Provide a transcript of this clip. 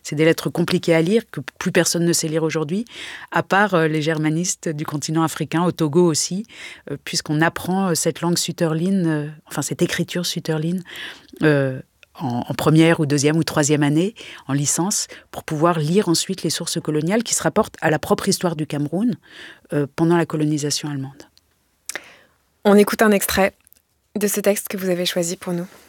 C'est des lettres compliquées à lire, que plus personne ne sait lire aujourd'hui, à part les germanistes du continent africain, au Togo aussi, puisqu'on apprend cette langue suterline, cette écriture suterline, en première ou deuxième ou troisième année, en licence, pour pouvoir lire ensuite les sources coloniales qui se rapportent à la propre histoire du Cameroun pendant la colonisation allemande. On écoute un extrait de ce texte que vous avez choisi pour nous.